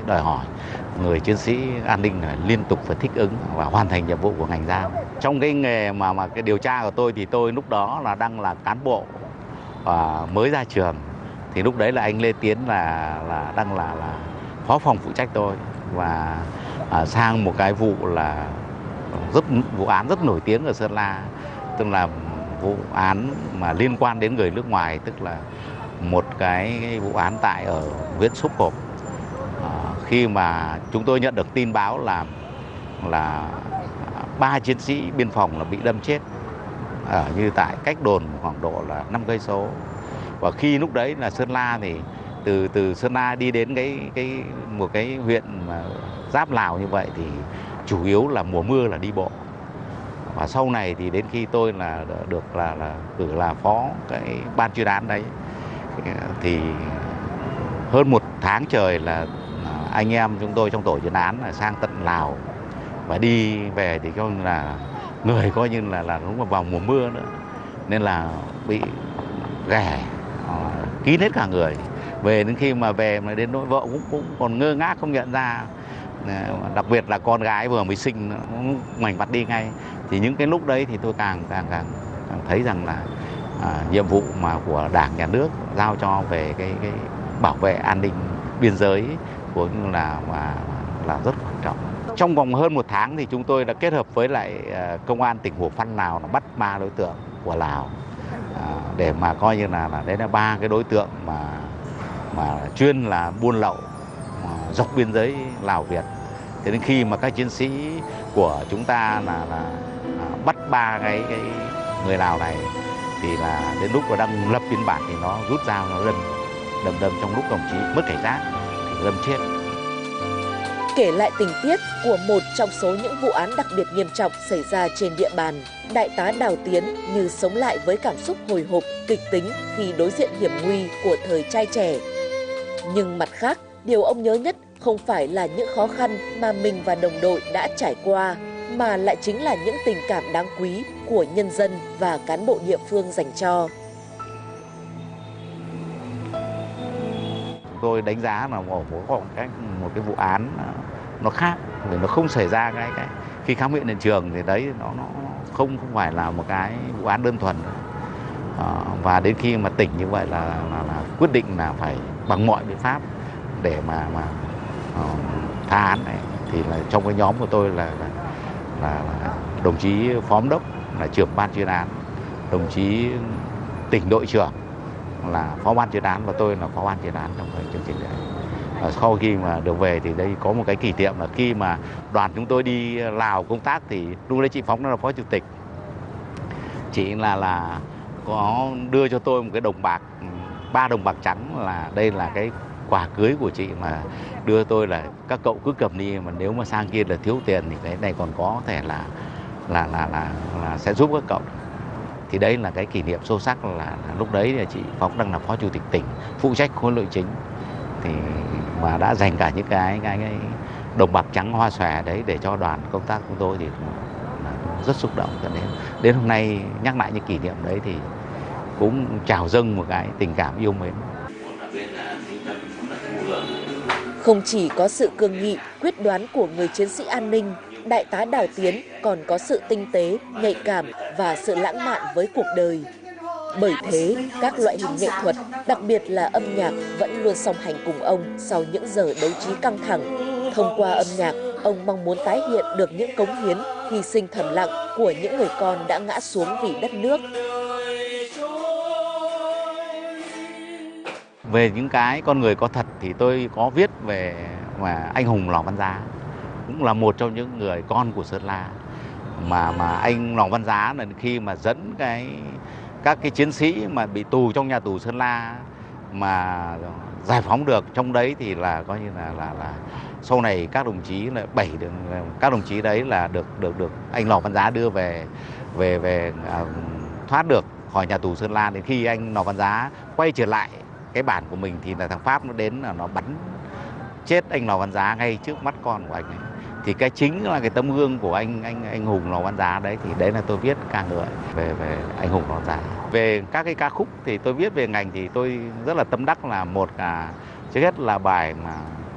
đòi hỏi người chiến sĩ an ninh liên tục phải thích ứng và hoàn thành nhiệm vụ của ngành giao. Trong cái nghề mà cái điều tra của tôi thì tôi lúc đó là đang là cán bộ mới ra trường, thì lúc đấy là anh Lê Tiến là đang là phó phòng phụ trách tôi, và sang một cái vụ là vụ án rất nổi tiếng ở Sơn La, tức là vụ án mà liên quan đến người nước ngoài, tức là một cái vụ án tại ở huyện Sốp Cộp. Khi mà chúng tôi nhận được tin báo là 3 chiến sĩ biên phòng là bị đâm chết ở như tại cách đồn khoảng độ là 5 cây số. Và khi lúc đấy là Sơn La thì từ Sơn La đi đến một cái huyện mà giáp Lào như vậy thì chủ yếu là mùa mưa là đi bộ. Và sau này thì đến khi tôi là được là cử là phó cái ban chuyên án đấy, thì hơn 1 tháng trời là anh em chúng tôi trong tổ chuyên án là sang tận Lào và đi về thì coi như là người coi như là đúng là vào mùa mưa nữa, nên là bị ghẻ kín hết cả người. Về đến khi mà về mà đến nỗi vợ cũng còn ngơ ngác không nhận ra, đặc biệt là con gái vừa mới sinh nó ngoảnh mặt đi ngay. Thì những cái lúc đấy thì tôi càng thấy rằng là nhiệm vụ mà của Đảng, Nhà nước giao cho về cái bảo vệ an ninh biên giới của là rất quan trọng. Trong vòng hơn 1 tháng thì chúng tôi đã kết hợp với lại công an tỉnh Hủa Phăn Lào là bắt 3 đối tượng của Lào, để mà coi như là đấy là 3 cái đối tượng mà chuyên là buôn lậu dọc biên giới Lào Việt. Thế đến khi mà các chiến sĩ của chúng ta là bắt 3 cái người Lào này thì là đến lúc mà đang lập biên bản thì nó rút dao nó đâm trong lúc đồng chí mất cảnh giác thì đâm chết. Kể lại tình tiết của một trong số những vụ án đặc biệt nghiêm trọng xảy ra trên địa bàn, Đại tá Đào Tiến như sống lại với cảm xúc hồi hộp, kịch tính khi đối diện hiểm nguy của thời trai trẻ. Nhưng mặt khác, điều ông nhớ nhất không phải là những khó khăn mà mình và đồng đội đã trải qua, mà lại chính là những tình cảm đáng quý của nhân dân và cán bộ địa phương dành cho. Tôi đánh giá là một cái vụ án nó khác, vì nó không xảy ra cái khi khám nghiệm hiện trường thì đấy nó không phải là một cái vụ án đơn thuần. Và đến khi mà tỉnh như vậy là quyết định là phải bằng mọi biện pháp để mà phá án này, thì là trong cái nhóm của tôi là đồng chí phó giám đốc là trưởng ban chuyên án, đồng chí tỉnh đội trưởng là phó ban chuyên án và tôi là phó ban chuyên án trong cái chương trình đấy. Sau khi mà được về thì đây có một cái kỷ niệm là khi mà đoàn chúng tôi đi Lào công tác thì lúc đấy chị Phóng là phó chủ tịch, chị là có đưa cho tôi một cái đồng bạc, 3 đồng bạc trắng, là đây là cái quà cưới của chị mà đưa tôi, là các cậu cứ cầm đi, mà nếu mà sang kia là thiếu tiền thì cái này còn có thể là sẽ giúp các cậu. Thì đấy là cái kỷ niệm sâu sắc, là lúc đấy là chị Phóng đang là phó chủ tịch tỉnh phụ trách khối nội chính, thì mà đã dành cả những cái đồng bạc trắng hoa xòe đấy để cho đoàn công tác của tôi, thì rất xúc động. Cho đến hôm nay nhắc lại những kỷ niệm đấy thì cũng trào dâng một cái tình cảm yêu mến. Không chỉ có sự cương nghị, quyết đoán của người chiến sĩ an ninh, Đại tá Đào Tiến còn có sự tinh tế, nhạy cảm và sự lãng mạn với cuộc đời. Bởi thế, các loại hình nghệ thuật, đặc biệt là âm nhạc vẫn luôn song hành cùng ông sau những giờ đấu trí căng thẳng. Thông qua âm nhạc, ông mong muốn tái hiện được những cống hiến, hy sinh thầm lặng của những người con đã ngã xuống vì đất nước. Về những cái con người có thật thì tôi có viết về anh hùng Lò Văn Giá, cũng là một trong những người con của Sơn La, mà anh Lò Văn Giá là khi mà dẫn các cái chiến sĩ mà bị tù trong nhà tù Sơn La mà giải phóng được, trong đấy thì là coi như là sau này các đồng chí là các đồng chí đấy là được anh Lò Văn Giá đưa về thoát được khỏi nhà tù Sơn La. Đến khi anh Lò Văn Giá quay trở lại cái bản của mình thì là thằng Pháp nó đến là nó bắn chết anh Lò Văn Giá ngay trước mắt con của anh ấy. Thì cái chính là cái tấm gương của anh hùng Lò Văn Giá đấy, thì đấy là tôi viết ca ngợi về anh hùng Lò Văn Giá. Về các cái ca khúc thì tôi viết về ngành thì tôi rất là tâm đắc là một trước hết là bài mà